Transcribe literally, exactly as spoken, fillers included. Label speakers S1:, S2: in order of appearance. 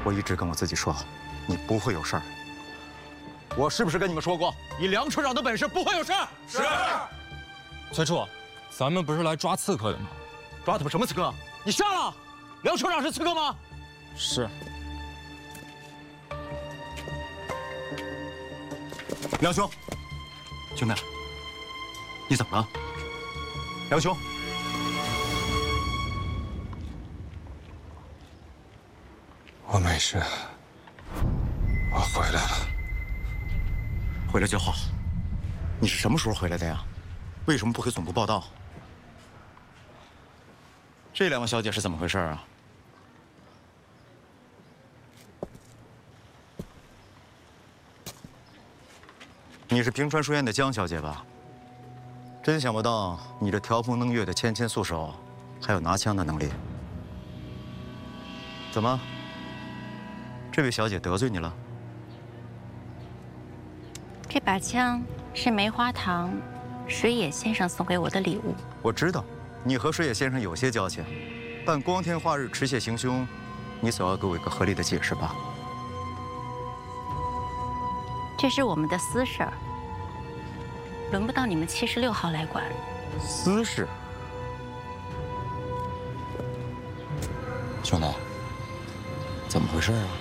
S1: 我一直跟我自己说，你不会有事儿。我是不是跟你们说过，以梁处长的本事不会有事儿？
S2: 是。
S3: 崔处，咱们不是来抓刺客的吗？
S1: 抓他们什么刺客？你瞎了？梁处长是刺客吗？
S3: 是。
S1: 梁兄，兄弟，你怎么了？梁兄。
S2: 我没事，我回来了。
S1: 回来就好。你是什么时候回来的呀？为什么不回总部报道？这两位小姐是怎么回事啊？你是平川书院的江小姐吧？真想不到你这调风弄月的纤纤素手，还有拿枪的能力。怎么？ 这位小姐得罪你了？
S4: 这把枪是梅花堂水野先生送给我的礼物。
S1: 我知道，你和水野先生有些交情，但光天化日持械行凶，你总要给我一个合理的解释吧？
S4: 这是我们的私事儿，轮不到你们七十六号来管。
S1: 私事？
S2: 兄弟，怎么回事啊？